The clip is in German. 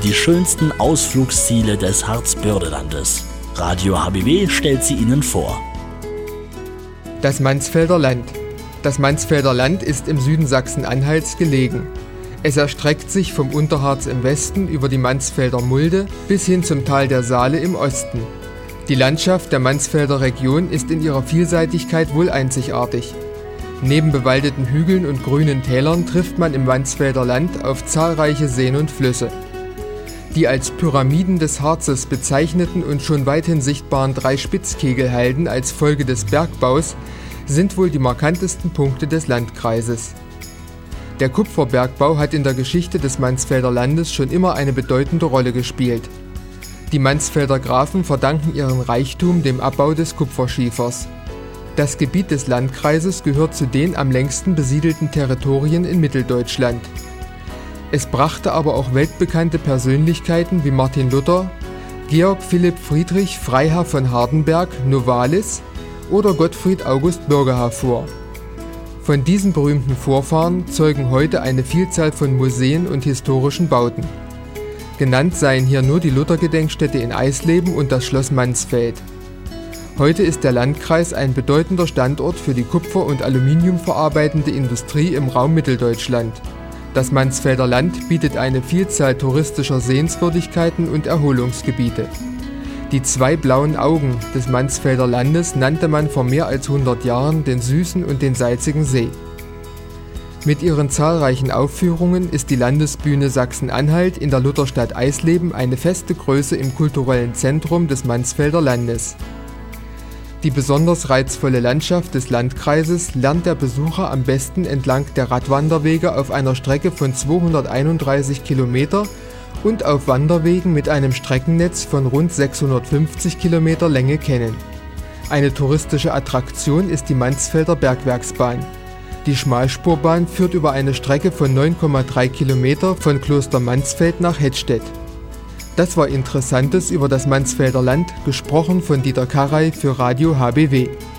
die schönsten Ausflugsziele des Harzbördelandes. Radio HBW stellt sie Ihnen vor. Das Mansfelder Land. Das Mansfelder Land ist im Süden Sachsen-Anhalts gelegen. Es erstreckt sich vom Unterharz im Westen über die Mansfelder Mulde bis hin zum Tal der Saale im Osten. Die Landschaft der Mansfelder Region ist in ihrer Vielseitigkeit wohl einzigartig. Neben bewaldeten Hügeln und grünen Tälern trifft man im Mansfelder Land auf zahlreiche Seen und Flüsse. Die als Pyramiden des Harzes bezeichneten und schon weithin sichtbaren 3 Spitzkegelhalden als Folge des Bergbaus sind wohl die markantesten Punkte des Landkreises. Der Kupferbergbau hat in der Geschichte des Mansfelder Landes schon immer eine bedeutende Rolle gespielt. Die Mansfelder Grafen verdanken ihren Reichtum dem Abbau des Kupferschiefers. Das Gebiet des Landkreises gehört zu den am längsten besiedelten Territorien in Mitteldeutschland. Es brachte aber auch weltbekannte Persönlichkeiten wie Martin Luther, Georg Philipp Friedrich Freiherr von Hardenberg, Novalis oder Gottfried August Bürger hervor. Von diesen berühmten Vorfahren zeugen heute eine Vielzahl von Museen und historischen Bauten. Genannt seien hier nur die Luther-Gedenkstätte in Eisleben und das Schloss Mansfeld. Heute ist der Landkreis ein bedeutender Standort für die Kupfer- und Aluminiumverarbeitende Industrie im Raum Mitteldeutschland. Das Mansfelder Land bietet eine Vielzahl touristischer Sehenswürdigkeiten und Erholungsgebiete. Die 2 blauen Augen des Mansfelder Landes nannte man vor mehr als 100 Jahren den süßen und den salzigen See. Mit ihren zahlreichen Aufführungen ist die Landesbühne Sachsen-Anhalt in der Lutherstadt Eisleben eine feste Größe im kulturellen Zentrum des Mansfelder Landes. Die besonders reizvolle Landschaft des Landkreises lernt der Besucher am besten entlang der Radwanderwege auf einer Strecke von 231 Kilometer und auf Wanderwegen mit einem Streckennetz von rund 650 Kilometer Länge kennen. Eine touristische Attraktion ist die Mansfelder Bergwerksbahn. Die Schmalspurbahn führt über eine Strecke von 9,3 Kilometer von Kloster Mansfeld nach Hettstedt. Das war Interessantes über das Mansfelder Land, gesprochen von Dieter Karrey für Radio HBW.